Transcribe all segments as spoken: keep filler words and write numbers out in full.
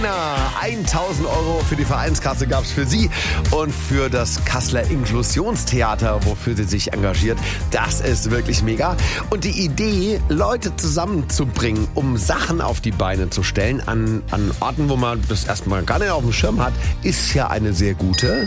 tausend Euro für die Vereinskasse gab es für sie und für das Kasseler Inklusionstheater, wofür sie sich engagiert. Das ist wirklich mega. Und die Idee, Leute zusammenzubringen, um Sachen auf die Beine zu stellen, an, an Orten, wo man das erstmal gar nicht auf dem Schirm hat, ist ja eine sehr gute.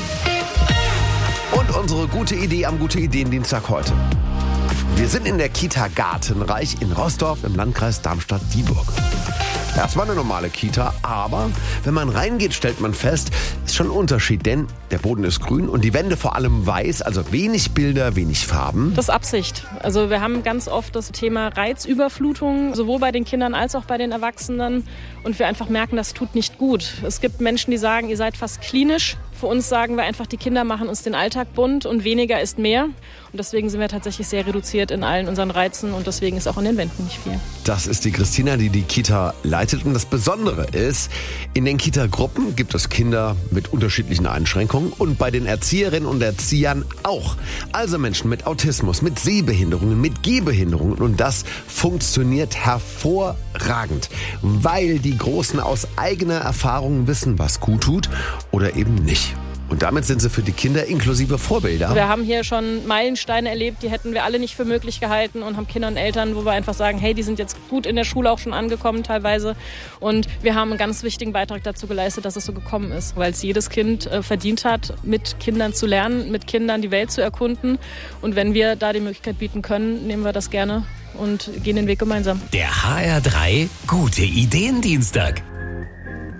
Und unsere gute Idee am Gute-Ideen-Dienstag heute. Wir sind in der Kita Gartenreich in Roßdorf im Landkreis Darmstadt-Dieburg. Erstmal eine normale Kita, aber wenn man reingeht, stellt man fest, ist schon ein Unterschied, denn der Boden ist grün und die Wände vor allem weiß, also wenig Bilder, wenig Farben. Das ist Absicht. Also wir haben ganz oft das Thema Reizüberflutung, sowohl bei den Kindern als auch bei den Erwachsenen, und wir einfach merken, das tut nicht gut. Es gibt Menschen, die sagen, ihr seid fast klinisch. Für uns sagen wir einfach, die Kinder machen uns den Alltag bunt und weniger ist mehr. Und deswegen sind wir tatsächlich sehr reduziert in allen unseren Reizen und deswegen ist auch an den Wänden nicht viel. Das ist die Christina, die die Kita leitet. Und das Besondere ist, in den Kita-Gruppen gibt es Kinder mit unterschiedlichen Einschränkungen und bei den Erzieherinnen und Erziehern auch. Also Menschen mit Autismus, mit Sehbehinderungen, mit Gehbehinderungen. Und das funktioniert hervorragend, weil die Großen aus eigener Erfahrung wissen, was gut tut oder eben nicht. Und damit sind sie für die Kinder inklusive Vorbilder. Wir haben hier schon Meilensteine erlebt, die hätten wir alle nicht für möglich gehalten und haben Kinder und Eltern, wo wir einfach sagen, hey, die sind jetzt gut in der Schule auch schon angekommen teilweise. Und wir haben einen ganz wichtigen Beitrag dazu geleistet, dass es so gekommen ist, weil es jedes Kind äh, verdient hat, mit Kindern zu lernen, mit Kindern die Welt zu erkunden. Und wenn wir da die Möglichkeit bieten können, nehmen wir das gerne und gehen den Weg gemeinsam. Der H R drei Gute-Ideen-Dienstag.